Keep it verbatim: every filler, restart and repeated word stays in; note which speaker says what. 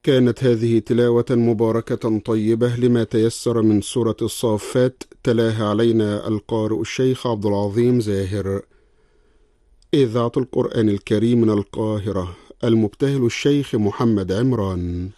Speaker 1: كانت هذه تلاوة مباركة طيبة لما تيسر من سورة الصافات، تلاها علينا القارئ الشيخ عبد العظيم زاهر. إذاعة القرآن الكريم من القاهرة، المبتهل الشيخ محمد عمران.